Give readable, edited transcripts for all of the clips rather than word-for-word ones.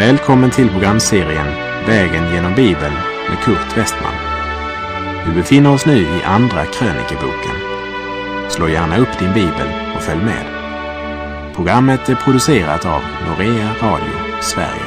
Välkommen till programserien Vägen genom Bibeln med Kurt Westman. Vi befinner oss nu i Andra krönikeboken. Slå gärna upp din bibel och följ med. Programmet är producerat av Norea Radio Sverige.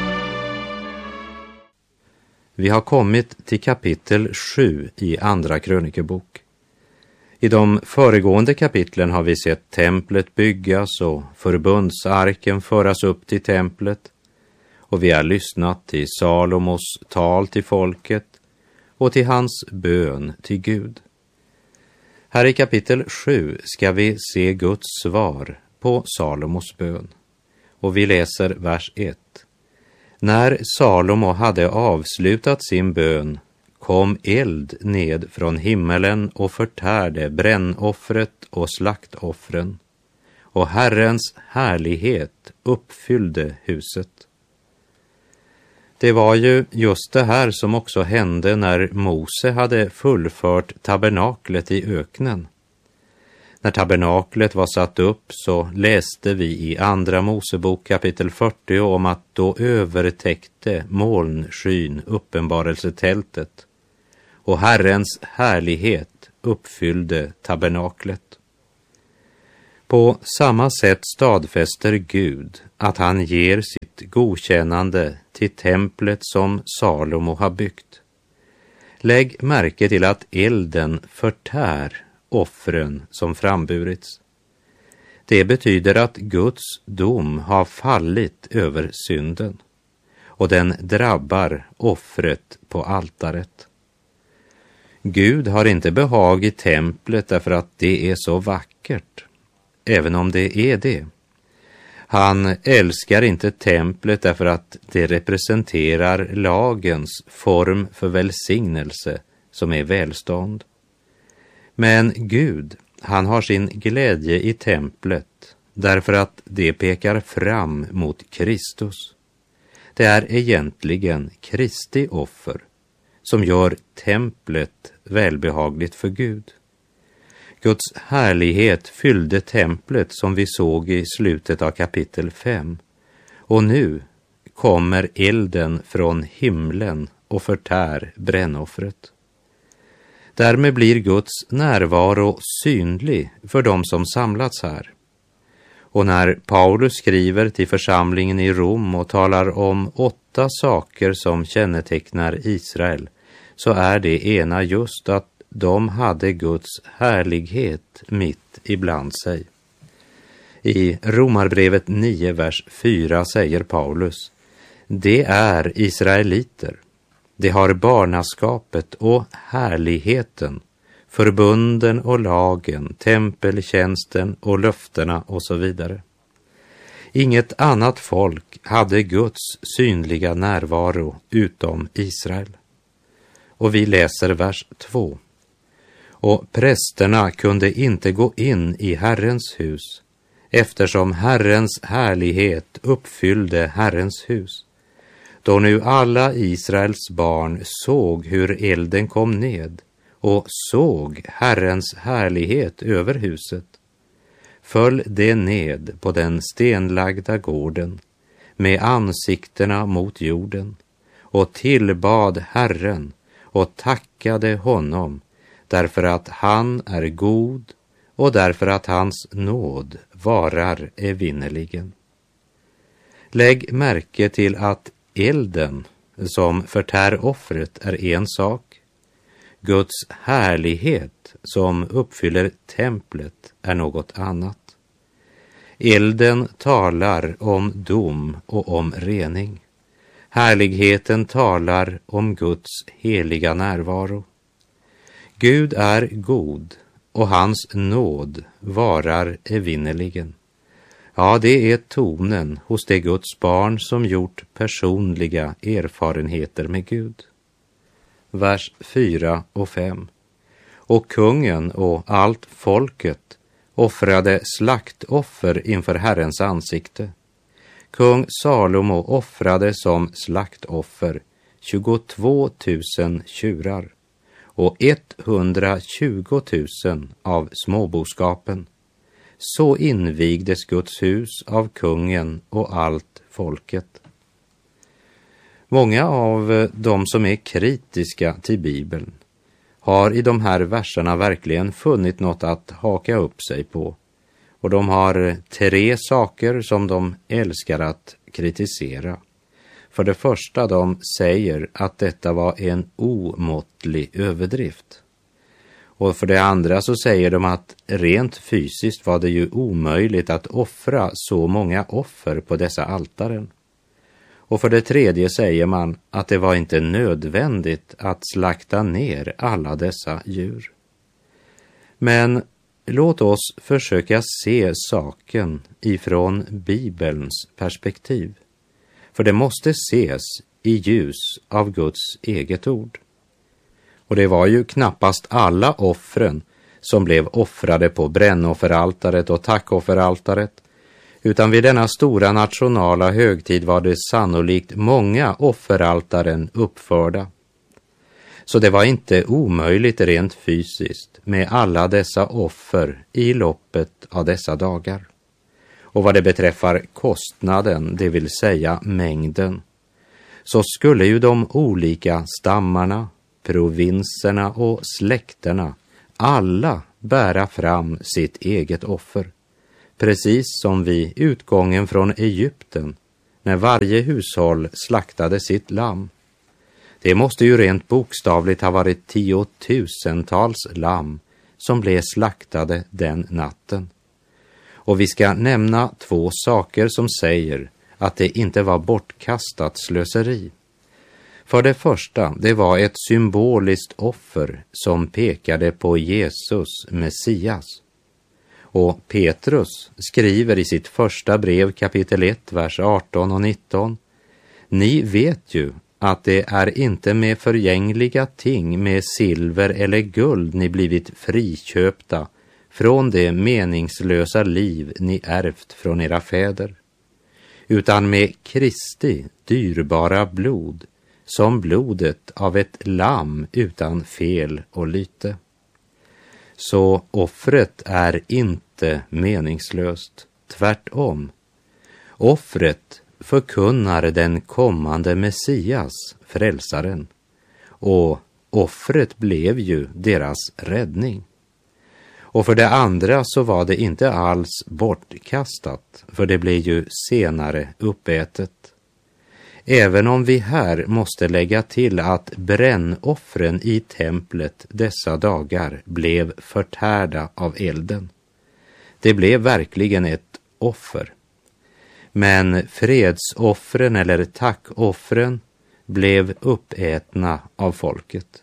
Vi har kommit till kapitel 7 i Andra krönikebok. I de föregående kapitlen har vi sett templet byggas och förbundsarken föras upp till templet. Och vi har lyssnat till Salomos tal till folket och till hans bön till Gud. Här i kapitel 7 ska vi se Guds svar på Salomos bön. Och vi läser vers 1. När Salomo hade avslutat sin bön kom eld ned från himmelen och förtärde brännoffret och slaktoffren. Och Herrens härlighet uppfyllde huset. Det var ju just det här som också hände när Mose hade fullfört tabernaklet i öknen. När tabernaklet var satt upp så läste vi i Andra Mosebok kapitel 40 om att då övertäckte molnskyn uppenbarelsetältet och Herrens härlighet uppfyllde tabernaklet. På samma sätt stadfäster Gud att han ger sitt godkännande till templet som Salomo har byggt. Lägg märke till att elden förtär offren som framburits. Det betyder att Guds dom har fallit över synden och den drabbar offret på altaret. Gud har inte behag i templet därför att det är så vackert, även om det är det. Han älskar inte templet därför att det representerar lagens form för välsignelse som är välstånd. Men Gud, han har sin glädje i templet därför att det pekar fram mot Kristus. Det är egentligen Kristi offer som gör templet välbehagligt för Gud. Guds härlighet fyllde templet som vi såg i slutet av kapitel 5. Och nu kommer elden från himlen och förtär brännoffret. Därmed blir Guds närvaro synlig för dem som samlats här. Och när Paulus skriver till församlingen i Rom och talar om 8 saker som kännetecknar Israel, så är det ena just att de hade Guds härlighet mitt ibland sig. I Romarbrevet 9, vers 4 säger Paulus: det är israeliter. De har barnaskapet och härligheten, förbunden och lagen, tempeltjänsten och löftena och så vidare. Inget annat folk hade Guds synliga närvaro utom Israel. Och vi läser vers 2. Och prästerna kunde inte gå in i Herrens hus, eftersom Herrens härlighet uppfyllde Herrens hus. Då nu alla Israels barn såg hur elden kom ned och såg Herrens härlighet över huset, föll det ned på den stenlagda gården med ansiktena mot jorden och tillbad Herren och tackade honom därför att han är god och därför att hans nåd varar evinnerligen. Lägg märke till att elden som förtär offret är en sak. Guds härlighet som uppfyller templet är något annat. Elden talar om dom och om rening. Härligheten talar om Guds heliga närvaro. Gud är god och hans nåd varar evinnerligen. Ja, det är tonen hos det Guds barn som gjort personliga erfarenheter med Gud. Vers 4 och 5. Och kungen och allt folket offrade slaktoffer inför Herrens ansikte. Kung Salomo offrade som slaktoffer 22 000 tjurar och 120 000 av småboskapen. Så invigdes Guds hus av kungen och allt folket. Många av de som är kritiska till Bibeln har i de här verserna verkligen funnit något att haka upp sig på. Och de har 3 saker som de älskar att kritisera. För det första, de säger att detta var en omåttlig överdrift. Och för det andra så säger de att rent fysiskt var det ju omöjligt att offra så många offer på dessa altaren. Och för det tredje säger man att det var inte nödvändigt att slakta ner alla dessa djur. Men låt oss försöka se saken ifrån Bibelns perspektiv. För det måste ses i ljus av Guds eget ord. Och det var ju knappast alla offren som blev offrade på brännofferaltaret och tackofferaltaret, utan vid denna stora nationala högtid var det sannolikt många offeraltaren uppförda. Så det var inte omöjligt rent fysiskt med alla dessa offer i loppet av dessa dagar. Och vad det beträffar kostnaden, det vill säga mängden, så skulle ju de olika stammarna, provinserna och släkterna alla bära fram sitt eget offer. Precis som vid utgången från Egypten, när varje hushåll slaktade sitt lamm. Det måste ju rent bokstavligt ha varit 10 000-tals lamm som blev slaktade den natten. Och vi ska nämna 2 saker som säger att det inte var bortkastat slöseri. För det första, det var ett symboliskt offer som pekade på Jesus, Messias. Och Petrus skriver i sitt första brev kapitel 1, vers 18 och 19. Ni vet ju att det är inte med förgängliga ting, med silver eller guld ni blivit friköpta från det meningslösa liv ni ärvt från era fäder, utan med Kristi dyrbara blod, som blodet av ett lamm utan fel och lyte. Så offret är inte meningslöst, tvärtom. Offret förkunnar den kommande Messias, frälsaren, och offret blev ju deras räddning. Och för det andra så var det inte alls bortkastat, för det blev ju senare uppätet. Även om vi här måste lägga till att brännoffren i templet dessa dagar blev förtärda av elden. Det blev verkligen ett offer. Men fredsoffren eller tackoffren blev uppätna av folket.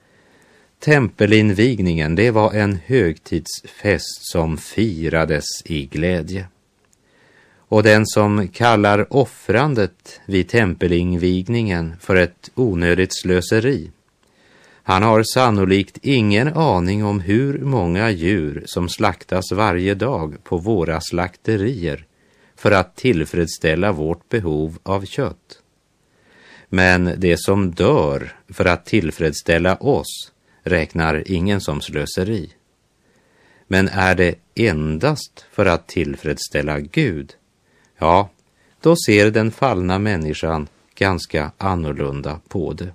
Tempelinvigningen, det var en högtidsfest som firades i glädje. Och den som kallar offrandet vid tempelinvigningen för ett onödigt slöseri, han har sannolikt ingen aning om hur många djur som slaktas varje dag på våra slakterier för att tillfredsställa vårt behov av kött. Men det som dör för att tillfredsställa oss räknar ingen som slöseri. Men är det endast för att tillfredsställa Gud, ja, då ser den fallna människan ganska annorlunda på det.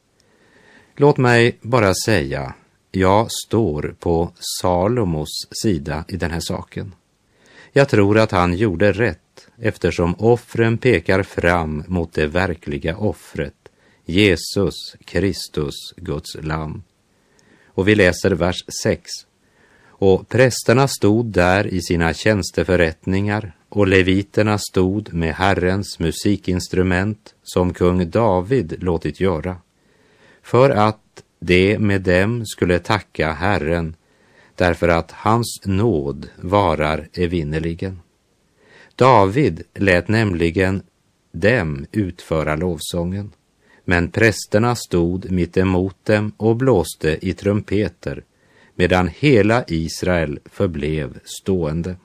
Låt mig bara säga, jag står på Salomos sida i den här saken. Jag tror att han gjorde rätt, eftersom offren pekar fram mot det verkliga offret, Jesus Kristus, Guds lamm. Och vi läser vers 6. Och prästerna stod där i sina tjänsteförrättningar, och leviterna stod med Herrens musikinstrument som kung David låtit göra, för att det med dem skulle tacka Herren, därför att hans nåd varar evinnerligen. David lät nämligen dem utföra lovsången, men prästerna stod mitt emot dem och blåste i trumpeter, medan hela Israel förblev stående.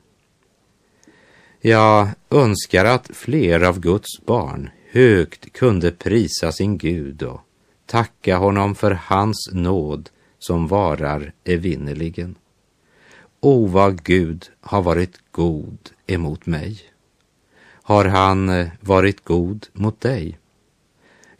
Jag önskar att fler av Guds barn högt kunde prisa sin Gud och tacka honom för hans nåd som varar evinnerligen. O, vad Gud har varit god emot mig. Har han varit god mot dig?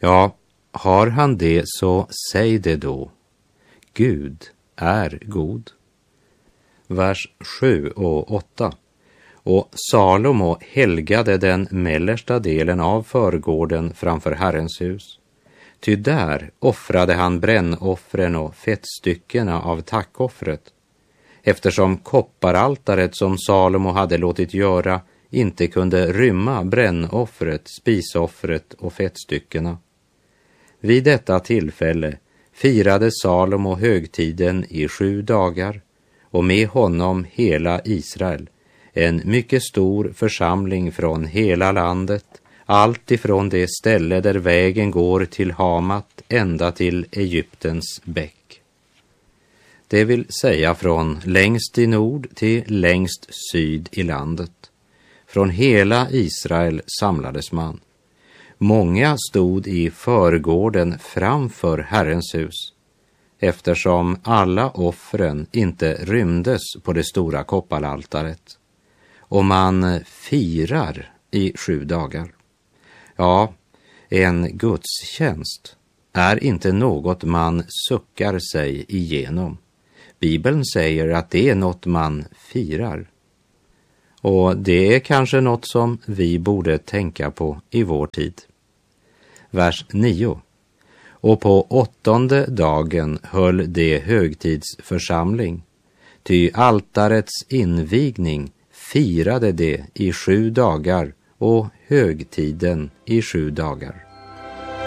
Ja, har han det så säg det då. Gud är god. Vers 7 och 8. Och Salomo helgade den mellersta delen av förgården framför Herrens hus. Ty där offrade han brännoffren och fettstyckena av tackoffret, eftersom kopparaltaret som Salomo hade låtit göra inte kunde rymma brännoffret, spisoffret och fettstyckena. Vid detta tillfälle firade Salomo högtiden i 7 dagar, och med honom hela Israel, en mycket stor församling från hela landet, allt ifrån det ställe där vägen går till Hamat ända till Egyptens bäck. Det vill säga från längst i nord till längst syd i landet. Från hela Israel samlades man. Många stod i förgården framför Herrens hus, eftersom alla offren inte rymdes på det stora kopparaltaret. Och man firar i 7 dagar. Ja, en gudstjänst är inte något man suckar sig igenom. Bibeln säger att det är något man firar. Och det är kanske något som vi borde tänka på i vår tid. Vers 9. Och på 8:e dagen höll det högtidsförsamling, ty altarets invigning firade det i 7 dagar och högtiden i 7 dagar.